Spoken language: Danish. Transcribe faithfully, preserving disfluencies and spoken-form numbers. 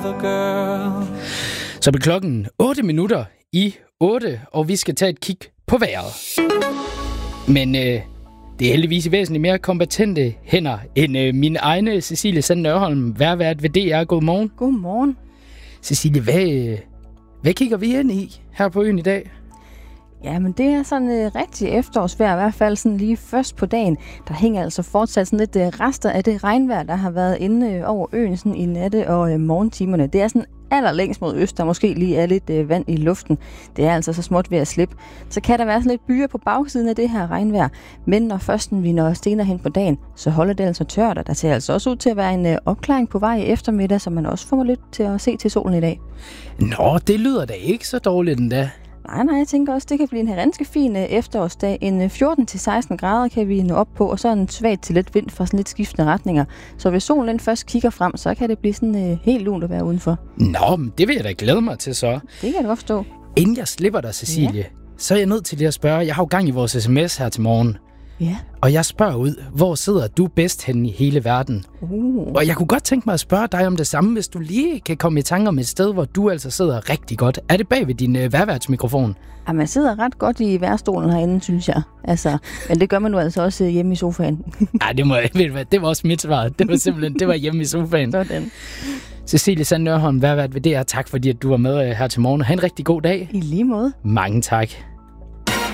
Så er klokken otte minutter i otte, og vi skal tage et kig på vejret. Men øh, det er heldigvis væsentligt mere kompetente hænder end øh, min egne Cecilie Sand Nørholm, vejrvært ved D R. Godmorgen. Godmorgen. Cecilie, hvad, øh, hvad kigger vi ind i her på øen i dag? Ja, men det er sådan øh, rigtig efterårsvejr, i hvert fald sådan lige først på dagen. Der hænger altså fortsat sådan lidt øh, rester af det regnvejr, der har været inde øh, over øen sådan i natte- og øh, morgentimerne. Det er sådan allerlængst mod øst, der måske lige er lidt øh, vand i luften. Det er altså så småt ved at slippe. Så kan der være sådan lidt byer på bagsiden af det her regnvejr. Men når først vi når stenere hen på dagen, så holder det altså tørt, og der ser altså også ud til at være en øh, opklaring på vej i eftermiddag, så man også får lidt til at se til solen i dag. Nå, det lyder da ikke så dårligt endda. Nej, nej, jeg tænker også, det kan blive en ganske fin efterårsdag. En fjorten til seksten grader kan vi nå op på, og så en svag til lidt vind fra sådan lidt skiftende retninger. Så hvis solen den først kigger frem, så kan det blive sådan uh, helt lunt at være udenfor. Nå, men det vil jeg da glæde mig til så. Det kan jeg godt forstå. Inden jeg slipper dig, Cecilie, ja. så er jeg nødt til lige at spørge. Jeg har jo gang i vores sms her til morgen. Ja. Og jeg spørger ud, hvor sidder du bedst henne i hele verden? Uh. Og jeg kunne godt tænke mig at spørge dig om det samme, hvis du lige kan komme i tanke om et sted, hvor du altså sidder rigtig godt. Er det bag ved din øh, værværtsmikrofon? Ja, man sidder ret godt i værstolen herinde, synes jeg. Altså, men det gør man nu altså også hjemme i sofaen. Nej, det må jeg ved hvad, det var også mit svar. Det var simpelthen, det var hjemme i sofaen. Sådan. Cecilie Sand Nørholm, vejrvært ved D R. Tak fordi at du var med her til morgen. Ha' en rigtig god dag. I lige måde. Mange tak.